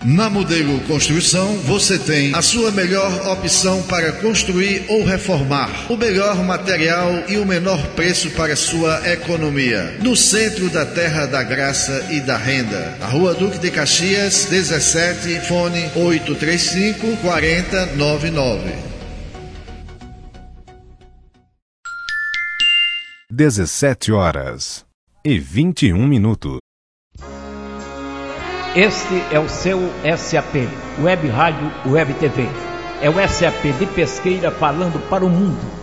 Na Modelo Construção, você tem a sua melhor opção para construir ou reformar. O melhor material e o menor preço para sua economia. No centro da Terra da Graça e da Renda. Na Rua Duque de Caxias, 17, fone 835-4099. 17h21. Este é o seu SAP, Web Rádio Web TV. É o SAP de Pesqueira falando para o mundo.